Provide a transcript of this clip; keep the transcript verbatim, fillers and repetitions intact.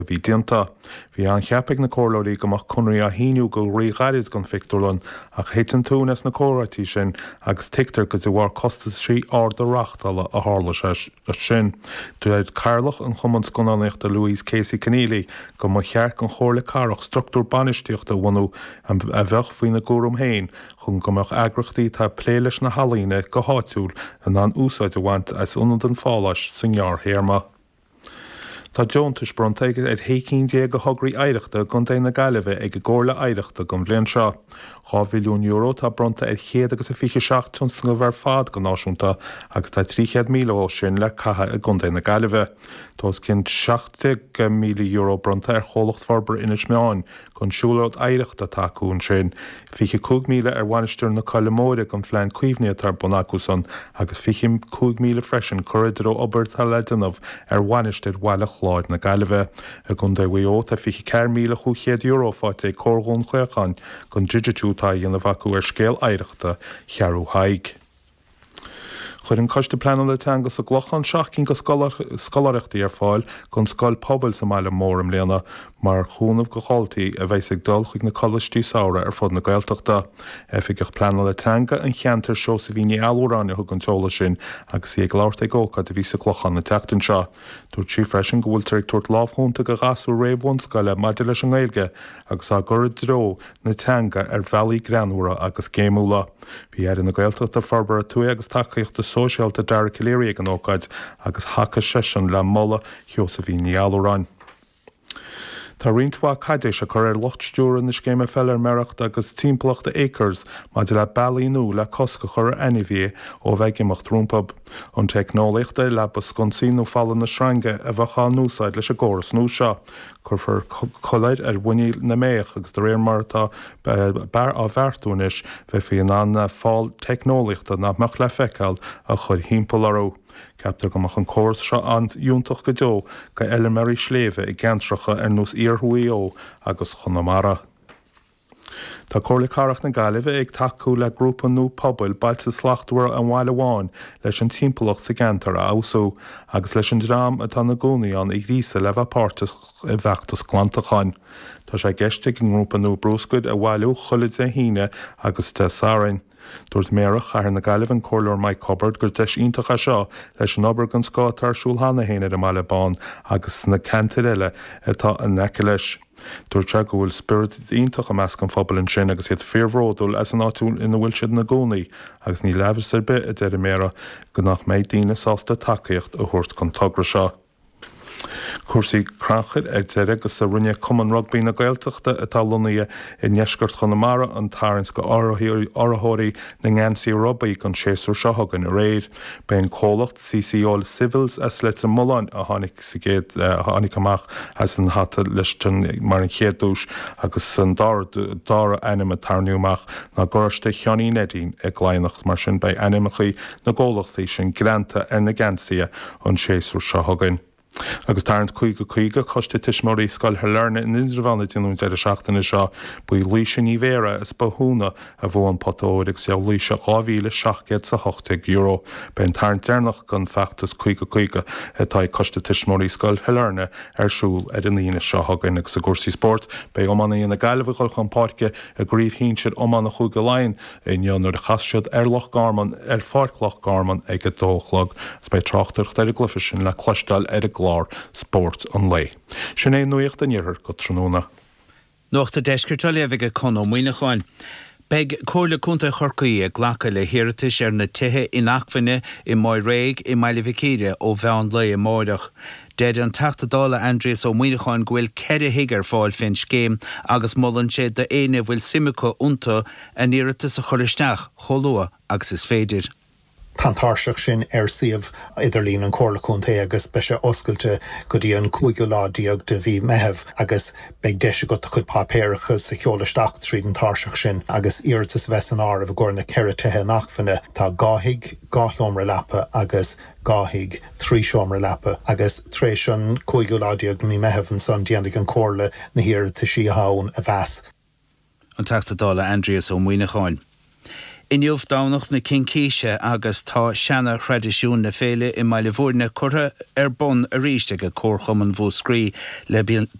Bhí dianta, bhí an cheapig na córlóirí gomach conraí a híniú go righairid gon fictorlón ach hétan túnas na córatí sin agus tictar go bhhar costas trí ard a rachtala a hála sin. Dúid Carlach an chumans gonanaíocht a Louise Casey Keneally go mo chearc an chóirla carach struchtúr banisteochta bhainú a bheith faoin na gúrum héin chun gomach agrachtaí tá pléiles na halíne go háitiúil an an úsáid a bhaint as unad an fáilais san jaar héirma. Tá Joantas brontaige ag hécinn dé go hograí éireachta gon dé na Gaillimhe ag go gcóirla éireachta gon bhliain seo. Dhá mhilliún euro tá bronta ag chéad agus a fiche seach tún go bhar fad go náisiúnta agus tá tríchéad míle ó sin le catha a gon dé na Gaillimhe. Tás cinn seachtag míle euro bronta ar cholacht farbar inis meáin gon siúlóid éireachta takeún sin. Fiche cúig míle ar bhainisteoir na Caillimóide gon phlean cuimhne tar Bonacúsan agus fiche cúig míle freisin corridor ó obair tá ledanmh ar bhainisteoir bhaile chláid na Gaillimhe a gon dé bhío tá fiche ceir míle chúchéad euro fáte córgón chuachan gon digital táí an a bhacu ar scéal éireachta chearú haig. Chir an coiste plean le teangas a glochan seach cinn go scoláireachtaí ar fáil gon scoil pobl sa meile mórm léana mar chúnamh go cháiltaí a bheits ag dul chuig na colistí saora ar fud na Gaeltachta. Efigh plean le teanga an cheantar seo sa bhíine ealúráine thug an teola sin agus í ag láirt ag ócad a bhí sa glochan na teachtain seo. Dúirt sí freisin go bhfuil tar ag tuairt lábhchúnta go gasú réomhhain scoile maidir leis an Gaeilge agus á gur dro na teanga ar bhealaí granúra agus céimúla. Bhí ar na Gaeltachta farbar a tú agus takeíocht sóisialta dar ciléirí an ócaid agus hacha sesin le molla Josephine Alloran. Tá rintá caidéis a chur ar lochtstúr na scéime fellar mereacht agus timplaachta acres má de le bailíú le cosca chur N I V ó bheith imach trúmpab. An technolaíochta le ba sconsaíú fallan na sranga a bheitá núsáid leis a ggóras nó seo. Chur fir choid ar bhaine na méach agus do réir martá bar á bheartúnis bheith fion an fáil technolaíochta na meach le feiceáil a chur hímpel aró. Ceaptar gomach an córas seo an dúntaach go deo go eile marí sléomh i gceantracha ar nús iarthuaí ó agus chunamara. Tá cóirla carach na Gaillimhe ag taú le grúpa nó pobl bailte slachtúir an bháil amháin leis an timpeallacht sa gentar a ausú agus leis an drám atá na gcónaíán ag rísa le bheith i bheachtas glantacháin. Tá sé geiste an grúpa nó brúscuid a bhhailú chuid a híine agus de sárainn. Dúirt méireach ar na Gaillimhe an cóirleoir Mike Hubbard gur deis iontacha seo leis an obair an scá tarsúlhanna héine a meile bán agus na cantar eile atá an neice leis. Dúirt se go bhfuil spirit iontacha meas an phobal an sin agus iad fearhródul as an áitiúil ina bhfuil siad na gcónaí agus ní leabhar ar bit a deir méire go nach méid daoine sásta takeíocht a thuairt chun tugra seo. Cuasaí crachad ag deire agus sa rinne cuman rugbí na Gaeltachta atá lunaí i neisgurt chunamara an tarins go áirithirí na ngansaí rugbaí gon séasúr seo thugann a réir. Ben cólacht C C All Civils as le an mulain a tháinig sa géad tháinig amach as an hata leis mar an chéadúis agus san dára anim a tarniúach na gcóiriste cheannaí nedín ag gláinnacht mar sin bei animachaí na ggólachtaí sin granta ar na gansaí an séasúr seo thugann. Agus tarint chuig go chuige coiste tiismóí scoil thulárna in indrabhanna tinún de seachtainna seo buí líise ní bhéra is bothúna a bhin patóir sé líise gáhíle seachcéad sa hochtag euro. Ben tarint dénach gan feachtas chuig go chuige atá coiste tiismóí scoil thulárna arsúil ar an líine seo hagann agus sa gúsaí sport, bei ommanna na Gaillimhe goil chun páirce a gríomh híonsead ommanna chuig go láin in dionúir chaisiad ar loch garman ar fáirclach garman ag go dóchlog as bei trachtart ar a glufa sin le cloisteáil ar a glár sport an lei. Sin é nuocht an iarthar go tróna. Nóachta deiscirtá léamh go conó muoine cháin. Beg cóirla cúnta chorcaí a ghlacha le héritis ar na tithe in achmhaine i Moy Réig i Mailivicíide ó bhean le i Móireach. Dead an tachtadála Andreas ó muoineáin gohfuil ceire higar fáil fin scéim agus mollan sé de éine bhfuil simico unta a níirtas a choristeach cholua agus is féidir. Tantáiseach sin ar siomh idirlín an cóirlaúnta agus be sé oscailte go dtí an cúige ládaíag de bhí meitheamh agus beag deise go chud pápéirechas sa cheolaisteach tríd an táiseach sin agus iartas bheits an ámh a ggur na ceiritithe nachfanna tá gáthig gáthomra leapa agus gáthig trí seomra leapa agus tréis an cúige ládaíag mí meitheamh an san déananig an cóirla na hiarta sí a hán a bheas. An tachtadála Andreas ó muoineáin. Inniuh dánach na cincíise agus tá seanna chreidisiún na féile i maiile bhórna curtha ar bon a ríiste go cór chuman bhó scrí le